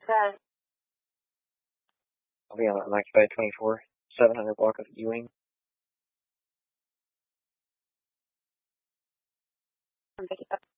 Okay. I'll be on unoccupied 24, 700 block of Ewing. I'm picking up.